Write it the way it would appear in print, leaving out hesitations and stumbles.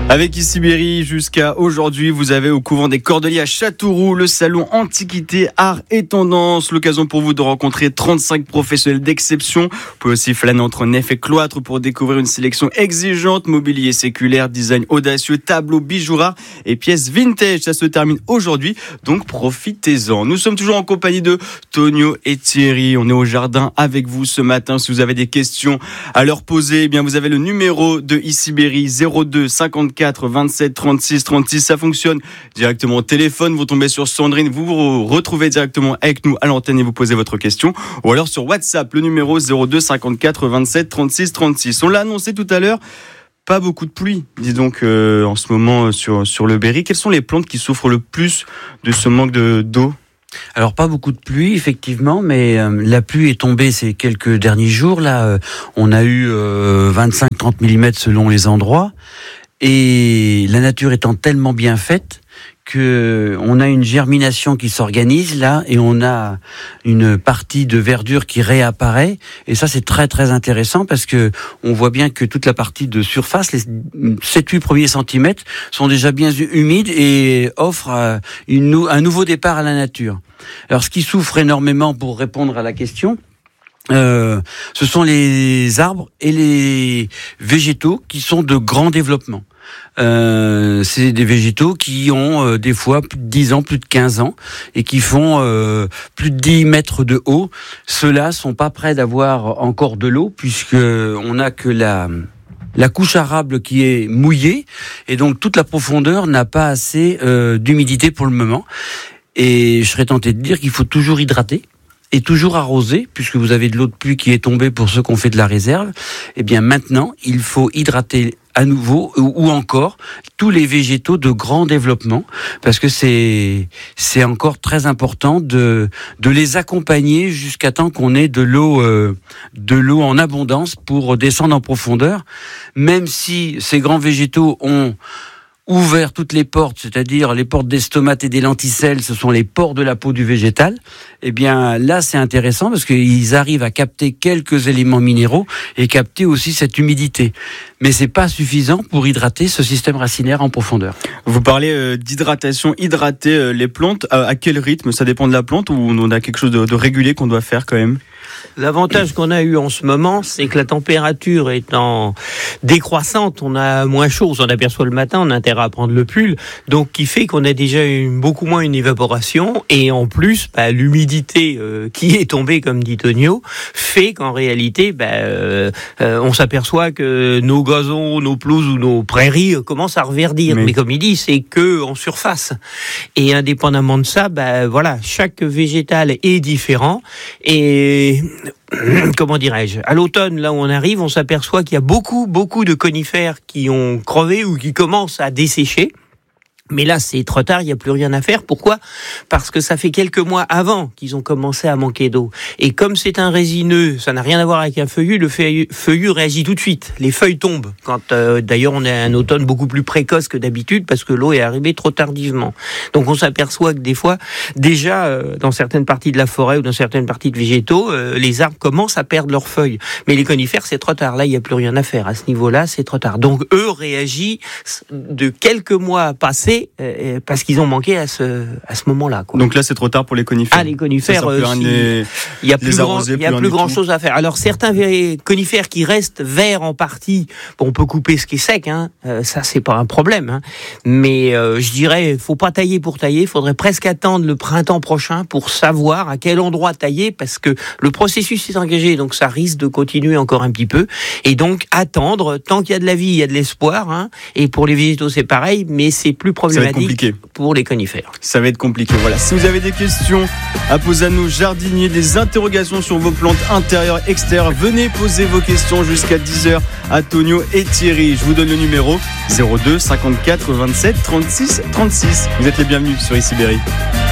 Avec Issy-Berry jusqu'à aujourd'hui, vous avez au couvent des Cordeliers à Châteauroux le salon Antiquité, Art et Tendance. L'occasion pour vous de rencontrer 35 professionnels d'exception. Vous pouvez aussi flâner entre nef et cloître pour découvrir une sélection exigeante, mobilier séculaire, design audacieux, tableaux, bijoux rares et pièces vintage. Ça se termine aujourd'hui, donc profitez-en. Nous sommes toujours en compagnie de Tonio et Thierry. On est au jardin avec vous ce matin. Si vous avez des questions à leur poser, eh bien vous avez le numéro de Issy-Berry 02 54 27 36 36. Ça fonctionne directement au téléphone. Vous tombez sur Sandrine, vous vous retrouvez directement avec nous à l'antenne et vous posez votre question. Ou alors sur WhatsApp, le numéro 02 54 27 36 36. On l'a annoncé tout à l'heure. Pas beaucoup de pluie, dis donc, en ce moment sur le Berry. Quelles sont les plantes qui souffrent le plus de ce manque d'eau ? Alors pas beaucoup de pluie effectivement, mais la pluie est tombée ces quelques derniers jours. Là, on a eu 25-30 mm selon les endroits. Et la nature étant tellement bien faite que on a une germination qui s'organise là et on a une partie de verdure qui réapparaît, et ça c'est très très intéressant parce que on voit bien que toute la partie de surface, les 7-8 premiers centimètres sont déjà bien humides et offrent un nouveau départ à la nature. Alors ce qui souffre énormément, pour répondre à la question, ce sont les arbres et les végétaux qui sont de grand développement. C'est des végétaux qui ont des fois plus de 10 ans, plus de 15 ans et qui font plus de 10 mètres de haut. Ceux-là sont pas prêts d'avoir encore de l'eau puisque on n'a que la couche arable qui est mouillée et donc toute la profondeur n'a pas assez d'humidité pour le moment. Et je serais tenté de dire qu'il faut toujours hydrater et toujours arroser, puisque vous avez de l'eau de pluie qui est tombée pour ceux qui ont fait de la réserve. Eh bien maintenant, il faut hydrater à nouveau ou encore tous les végétaux de grand développement, parce que c'est encore très important de les accompagner jusqu'à temps qu'on ait de l'eau en abondance pour descendre en profondeur. Même si ces grands végétaux ont ouvert toutes les portes, c'est-à-dire les portes des stomates et des lenticelles, ce sont les pores de la peau du végétal. Eh bien, là, c'est intéressant parce qu'ils arrivent à capter quelques éléments minéraux et capter aussi cette humidité. Mais c'est pas suffisant pour hydrater ce système racinaire en profondeur. Vous parlez d'hydratation, hydrater les plantes. À quel rythme ? Ça dépend de la plante ou on a quelque chose de régulier qu'on doit faire quand même ? L'avantage qu'on a eu en ce moment, c'est que la température étant décroissante, on a moins chaud, on s'en aperçoit le matin, on a intérêt à prendre le pull, donc qui fait qu'on a déjà beaucoup moins une évaporation, et en plus, l'humidité qui est tombée, comme dit Tonio, fait qu'en réalité, on s'aperçoit que nos gazons, nos pelouses ou nos prairies commencent à reverdir. Mais comme il dit, c'est que en surface. Et indépendamment de ça, chaque végétal est différent, et comment dirais-je, à l'automne, là où on arrive, on s'aperçoit qu'il y a beaucoup de conifères qui ont crevé ou qui commencent à dessécher. Mais là, c'est trop tard, il n'y a plus rien à faire. Pourquoi ? Parce que ça fait quelques mois avant qu'ils ont commencé à manquer d'eau. Et comme c'est un résineux, ça n'a rien à voir avec un feuillu, le feuillu réagit tout de suite. Les feuilles tombent. D'ailleurs, on a un automne beaucoup plus précoce que d'habitude parce que l'eau est arrivée trop tardivement. Donc on s'aperçoit que des fois, déjà, dans certaines parties de la forêt ou dans certaines parties de végétaux, les arbres commencent à perdre leurs feuilles. Mais les conifères, c'est trop tard. Là, il n'y a plus rien à faire. À ce niveau-là, c'est trop tard. Donc eux réagissent de quelques mois passés parce qu'ils ont manqué à ce moment-là, quoi. Donc là, c'est trop tard pour les conifères. Les conifères, il y a plus grand chose à faire. Alors certains conifères qui restent verts en partie, on peut couper ce qui est sec, ça c'est pas un problème. Mais je dirais, faut pas tailler pour tailler. Il faudrait presque attendre le printemps prochain pour savoir à quel endroit tailler, parce que le processus est engagé, donc ça risque de continuer encore un petit peu. Et donc attendre, tant qu'il y a de la vie, il y a de l'espoir. Et pour les végétaux, c'est pareil, mais c'est plus problématique pour les conifères. Ça va être compliqué. Voilà. Si vous avez des questions à poser à nos jardiniers, des interrogations sur vos plantes intérieures, extérieures, venez poser vos questions jusqu'à 10h à Tonio et Thierry. Je vous donne le numéro 02 54 27 36 36. Vous êtes les bienvenus sur Issy-Berry.